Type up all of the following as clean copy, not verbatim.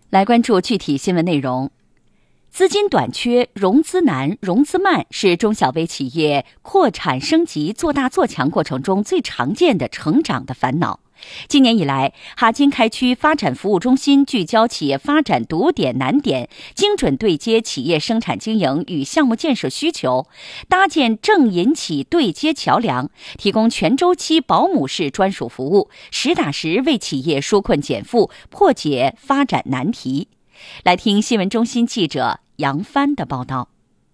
来关注具体新闻内容。资金短缺、融资难、融资慢是中小微企业扩产升级、做大做强过程中最常见的成长的烦恼。今年以来，哈金开区发展服务中心聚焦企业发展堵点难点，精准对接企业生产经营与项目建设需求，搭建正银企对接桥梁，提供全周期保姆式专属服务，实打实为企业纾困减负，破解发展难题。来听新闻中心记者杨帆的报道。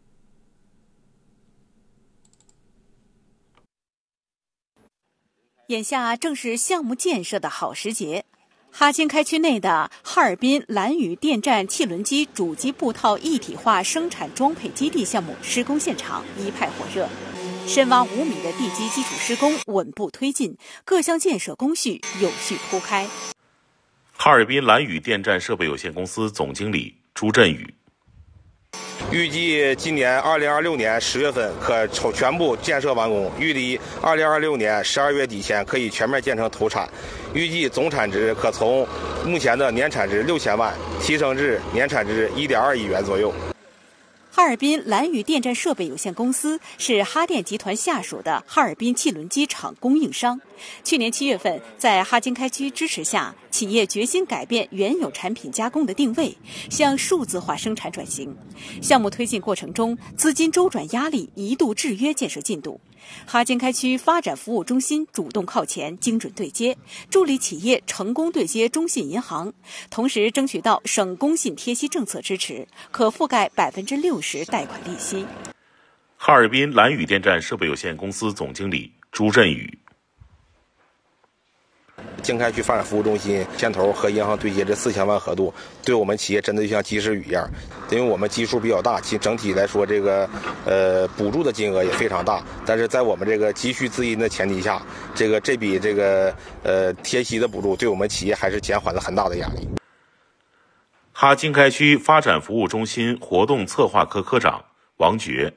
眼下正是项目建设的好时节，哈金开区内的哈尔滨蓝屿电站汽轮机主机布套一体化生产装配基地项目施工现场一派火热，深挖5米的地基基础施工稳步推进，各项建设工序有序铺开。 哈尔滨蓝屿电站设备有限公司总经理朱振宇： 预计今年2026年10月份可全部建设完工，预计2026年12月底前可以全面建成投产，预计总产值可从目前的年产值6000万提升至年产值1.2亿元左右。 哈尔滨蓝屿电站设备有限公司是哈电集团下属的哈尔滨汽轮机厂供应商。去年7月份，在哈金开区支持下，企业决心改变原有产品加工的定位，向数字化生产转型。项目推进过程中，资金周转压力一度制约建设进度。哈金开区发展服务中心主动靠前，精准对接，助力企业成功对接中信银行，同时争取到省工信贴息政策支持，可覆盖60%贷款利息。 哈尔滨蓝屿电站设备有限公司总经理朱振宇： 经开区发展服务中心牵头和银行对接这4000万合同，对我们企业真的就像及时雨一样。因为我们基数比较大，其整体来说这个补助的金额也非常大，但是在我们这个急需资金的前提下，这笔贴息的补助对我们企业还是减缓了很大的压力。 哈金开区发展服务中心活动策划科科长王珏：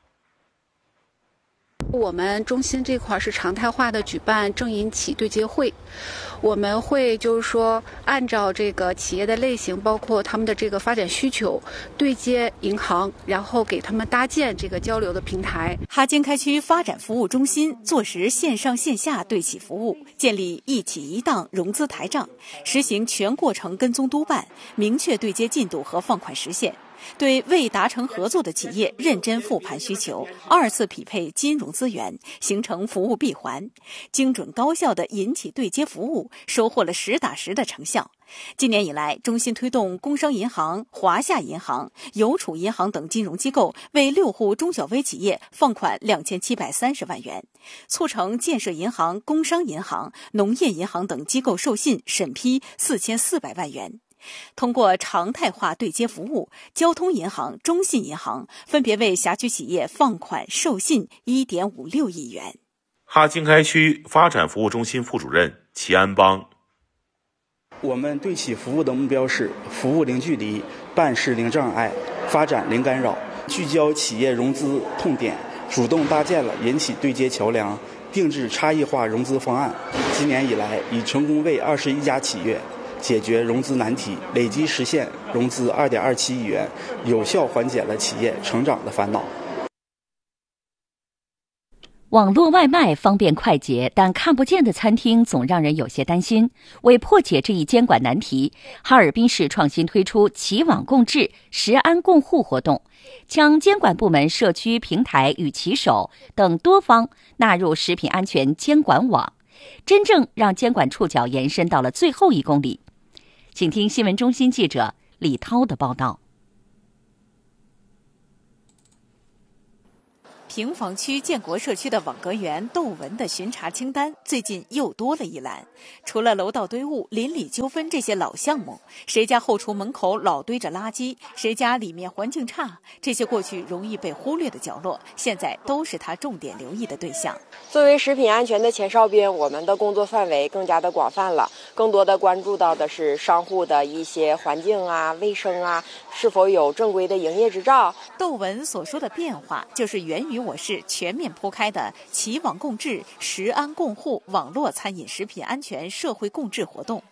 我们中心这块是常态化的举办正银企对接会，我们会按照这个企业的类型，包括他们的这个发展需求，对接银行，然后给他们搭建这个交流的平台。 哈金开区发展服务中心坐实线上线下对企服务，建立一企一档融资台账，实行全过程跟踪督办，明确对接进度和放款时限。对未达成合作的企业认真复盘需求，2次匹配金融资源，形成服务闭环，精准高效的银企对接服务收获了实打实的成效。今年以来，中心推动工商银行、华夏银行、邮储银行等金融机构为6户中小微企业放款2730万元，促成建设银行、工商银行、农业银行等机构授信审批4400万元。通过常态化对接服务，交通银行、中信银行分别为辖区企业放款授信1.56亿元。 哈金开区发展服务中心副主任齐安邦： 我们对企服务的目标是服务零距离，办事零障碍，发展零干扰，聚焦企业融资痛点，主动搭建了银企对接桥梁，定制差异化融资方案。今年以来，已成功为21家企业解决融资难题，累计实现融资2.27亿元，有效缓解了企业成长的烦恼。 网络外卖方便快捷，但看不见的餐厅总让人有些担心。为破解这一监管难题，哈尔滨市创新推出齐网共治、食安共护活动，将监管部门、社区平台与骑手等多方纳入食品安全监管网，真正让监管触角延伸到了最后1公里。请听新闻中心记者李涛的报道。 平房区建国社区的网格员窦文的巡查清单最近又多了一栏。除了楼道堆物、邻里纠纷这些老项目，谁家后厨门口老堆着垃圾，谁家里面环境差，这些过去容易被忽略的角落，现在都是他重点留意的对象。 作为食品安全的前哨兵，我们的工作范围更加的广泛了，更多的关注到的是商户的一些环境啊、卫生啊，是否有正规的营业执照。 窦文所说的变化，就是源于我市全面铺开的齐网共治、食安共护网络餐饮食品安全社会共治活动。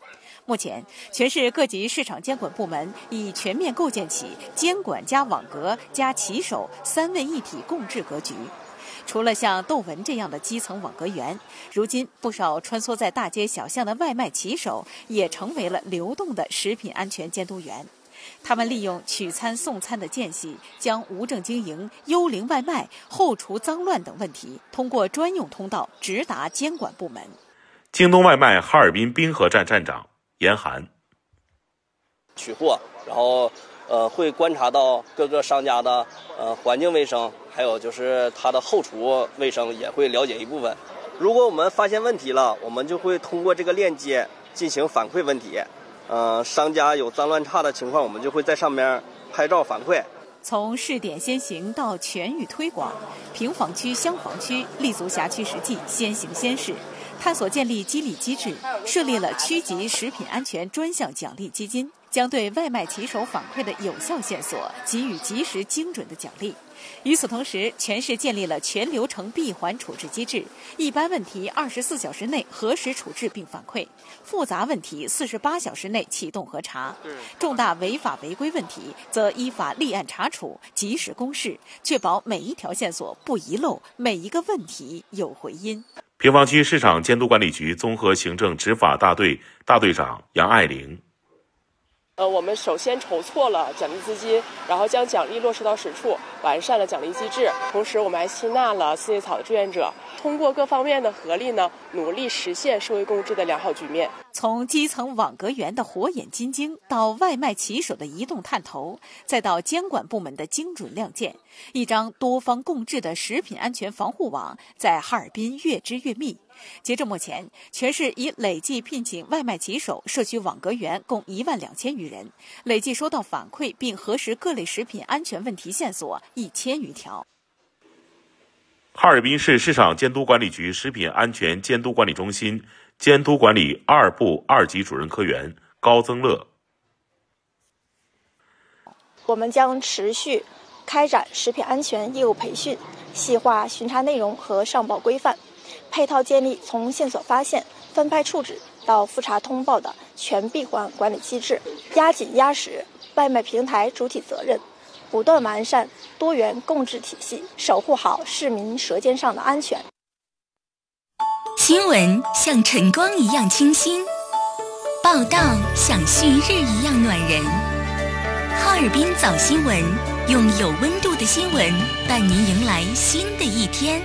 目前，全市各级市场监管部门已全面构建起监管加网格加骑手三位一体共治格局。除了像窦文这样的基层网格员，如今不少穿梭在大街小巷的外卖骑手也成为了流动的食品安全监督员。他们利用取餐送餐的间隙，将无证经营、幽灵外卖、后厨脏乱等问题通过专用通道直达监管部门。 京东外卖哈尔滨滨河站站长严涵： 取货，然后会观察到各个商家的环境卫生，还有就是他的后厨卫生也会了解一部分。如果我们发现问题了，我们就会通过这个链接进行反馈问题。商家有脏乱差的情况，我们就会在上面拍照反馈。 从试点先行到全域推广，平房区、厢房区立足辖区实际，先行先试，探索建立激励机制，设立了区级食品安全专项奖励基金，将对外卖骑手反馈的有效线索给予及时精准的奖励。与此同时，全市建立了全流程闭环处置机制，一般问题24小时内核实处置并反馈，复杂问题48小时内启动核查，重大违法违规问题则依法立案查处，及时公示，确保每一条线索不遗漏，每一个问题有回音。 平房区市场监督管理局综合行政执法大队大队长杨爱玲： 我们首先筹措了奖励资金，然后将奖励落实到实处，完善了奖励机制。同时，我们还吸纳了四叶草的志愿者，通过各方面的合力呢，努力实现社会共治的良好局面。 从基层网格员的火眼金睛，到外卖骑手的移动探头，再到监管部门的精准亮剑，一张多方共治的食品安全防护网在哈尔滨越织越密。截至目前，全市已累计聘请外卖骑手、社区网格员共12000余人，累计收到反馈并核实各类食品安全问题线索1000余条。 哈尔滨市市场监督管理局食品安全监督管理中心监督管理2部2级主任科员高增乐： 我们将持续开展食品安全业务培训，细化巡查内容和上报规范，配套建立从线索发现、分派处置到复查通报的全闭环管理机制，压紧压实外卖平台主体责任，不断完善多元共治体系，守护好市民舌尖上的安全。 新闻像晨光一样清新，报道像旭日一样暖人。哈尔滨早新闻，用有温度的新闻伴您迎来新的一天。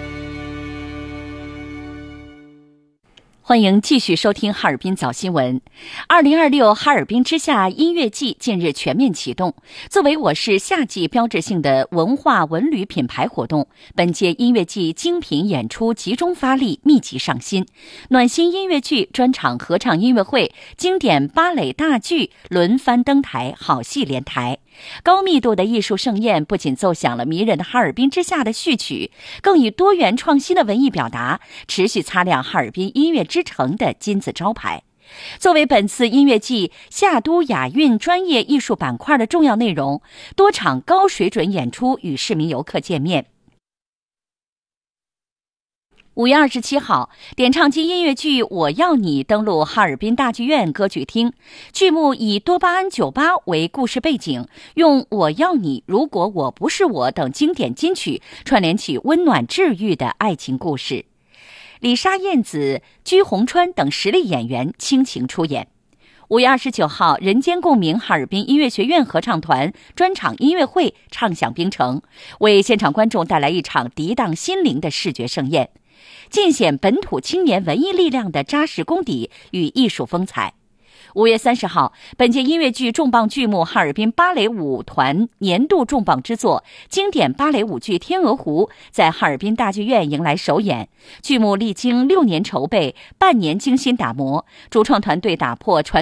欢迎继续收听哈尔滨早新闻。2026哈尔滨之夏音乐季近日全面启动，作为我市夏季标志性的文化文旅品牌活动，本届音乐季精品演出集中发力，密集上新，暖心音乐剧、专场合唱音乐会、经典芭蕾大剧轮番登台，好戏连台。高密度的艺术盛宴不仅奏响了迷人的哈尔滨之夏的序曲，更以多元创新的文艺表达持续擦亮哈尔滨音乐之城的金字招牌。作为本次音乐季夏都雅韵专业艺术板块的重要内容，多场高水准演出与市民游客见面。5月27号，点唱机音乐剧《我要你》登陆哈尔滨大剧院歌剧厅。剧目以多巴胺酒吧为故事背景，用《我要你》《如果我不是我》等经典金曲串联起温暖治愈的爱情故事。李莎、燕子、居宏川等实力演员倾情出演。5月29号，人间共鸣哈尔滨音乐学院合唱团专场音乐会唱响冰城，为现场观众带来一场涤荡心灵的视觉盛宴，尽显本土青年文艺力量的扎实功底与艺术风采。5月30号，本届音乐剧重磅剧目哈尔滨芭蕾舞团年度重磅之作经典芭蕾舞剧《天鹅湖》在哈尔滨大剧院迎来首演。剧目历经6年筹备，半年精心打磨，主创团队打破传